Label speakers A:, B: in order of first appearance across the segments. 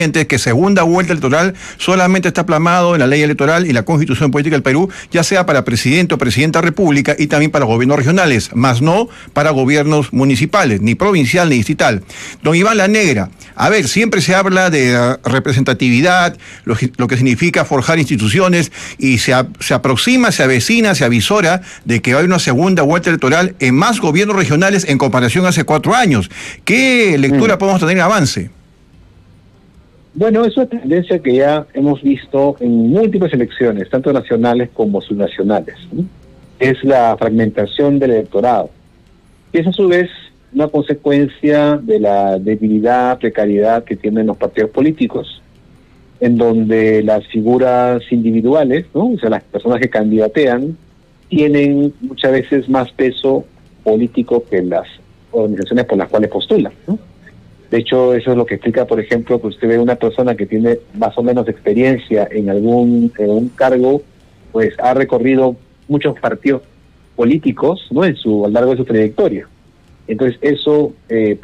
A: que segunda vuelta electoral solamente está plasmado en la ley electoral y la Constitución Política del Perú, ya sea para presidente o presidenta de la República y también para gobiernos regionales, más no para gobiernos municipales, ni provincial ni distrital. Don Iván Lanegra, a ver, siempre se habla de representatividad, lo que significa forjar instituciones, y se aproxima, se avecina, se avisora de que va a haber una segunda vuelta electoral en más gobiernos regionales en comparación a hace 4 años. ¿Qué lectura podemos tener en avance?
B: Bueno, es una tendencia que ya hemos visto en múltiples elecciones, tanto nacionales como subnacionales, ¿sí? Es la fragmentación del electorado. Y es a su vez una consecuencia de la debilidad, precariedad que tienen los partidos políticos, en donde las figuras individuales, ¿no? O sea, las personas que candidatean, tienen muchas veces más peso político que las organizaciones por las cuales postulan, ¿no? De hecho, eso es lo que explica, por ejemplo, que usted ve una persona que tiene más o menos experiencia en un cargo, pues ha recorrido muchos partidos políticos, ¿no? A lo largo de su trayectoria. Entonces eso,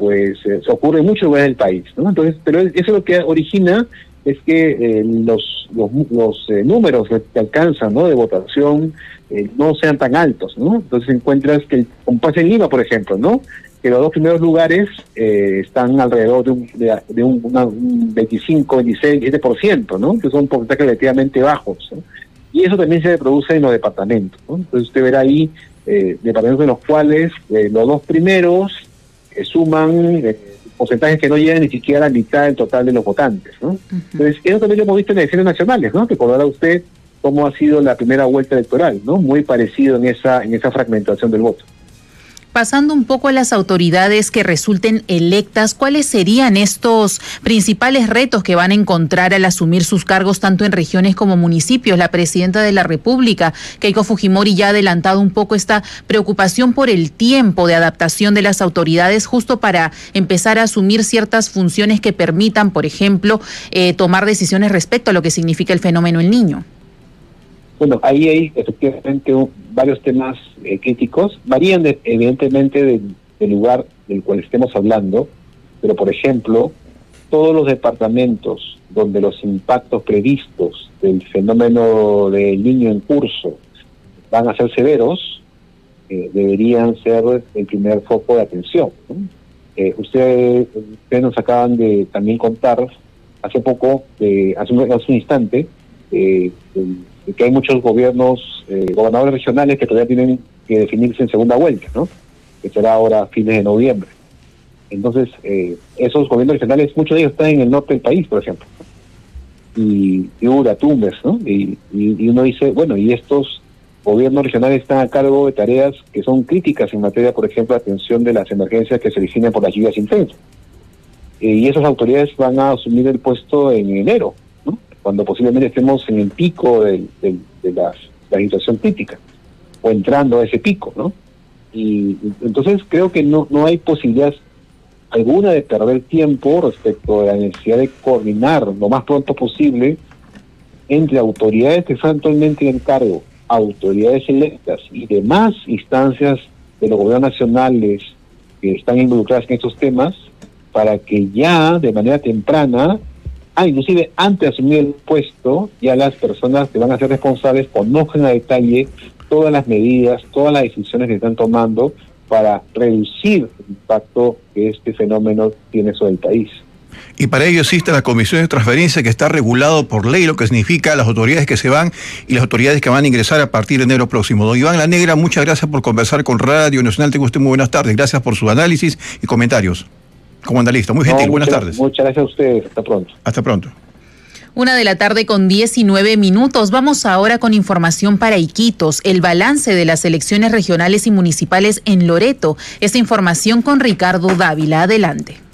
B: se ocurre en muchos lugares del país, ¿no? Entonces, pero eso lo que origina es que los números que alcanzan, ¿no? De votación no sean tan altos, ¿no? Entonces encuentras que, como pasa en Lima, por ejemplo, ¿no? Que los 2 primeros lugares están alrededor de un 25, 26, 7%, ¿no? Que son porcentajes relativamente bajos, ¿no? Y eso también se produce en los departamentos, ¿no? Entonces usted verá ahí departamentos en los cuales los 2 primeros suman porcentajes que no llegan ni siquiera a la mitad del total de los votantes, ¿no? Entonces eso también lo hemos visto en elecciones nacionales, ¿no? Recordará usted cómo ha sido la primera vuelta electoral, ¿no? Muy parecido en esa fragmentación del voto.
C: Pasando un poco a las autoridades que resulten electas, ¿cuáles serían estos principales retos que van a encontrar al asumir sus cargos tanto en regiones como municipios? La presidenta de la República, Keiko Fujimori, ya ha adelantado un poco esta preocupación por el tiempo de adaptación de las autoridades justo para empezar a asumir ciertas funciones que permitan, por ejemplo, tomar decisiones respecto a lo que significa el fenómeno El Niño.
B: Bueno, ahí hay efectivamente varios temas críticos, varían evidentemente del lugar del cual estemos hablando, pero por ejemplo, todos los departamentos donde los impactos previstos del fenómeno del Niño en curso van a ser severos, deberían ser el primer foco de atención, ¿no? Ustedes nos acaban de también contar hace poco, hace un instante, que hay muchos gobernadores regionales que todavía tienen que definirse en segunda vuelta, ¿no? Que será ahora a fines de noviembre. Entonces, esos gobiernos regionales, muchos de ellos están en el norte del país, por ejemplo, y Piura, Tumbes, ¿no? Y uno dice, bueno, y estos gobiernos regionales están a cargo de tareas que son críticas en materia, por ejemplo, de atención de las emergencias que se originan por las lluvias intensas. Y esas autoridades van a asumir el puesto en enero, ¿no? Cuando posiblemente estemos en el pico de la situación crítica, o entrando a ese pico, ¿no? Y entonces creo que no hay posibilidad alguna de perder tiempo respecto a la necesidad de coordinar lo más pronto posible entre autoridades que están actualmente en cargo, autoridades electas y demás instancias de los gobiernos nacionales que están involucradas en estos temas, para que ya de manera temprana, inclusive antes de asumir el puesto, ya las personas que van a ser responsables conozcan a detalle todas las medidas, todas las decisiones que están tomando para reducir el impacto que este fenómeno tiene sobre el país.
A: Y para ello existe la Comisión de Transferencia, que está regulado por ley, lo que significa las autoridades que se van y las autoridades que van a ingresar a partir de enero próximo. Don Iván Lanegra, muchas gracias por conversar con Radio Nacional. Tenga usted muy buenas tardes. Gracias por sus análisis y comentarios como analista. Muy gentil. Buenas tardes.
B: Muchas gracias a ustedes. Hasta pronto.
A: Hasta pronto.
C: 1:19 p.m. Vamos ahora con información para Iquitos, el balance de las elecciones regionales y municipales en Loreto. Esta información con Ricardo Dávila. Adelante.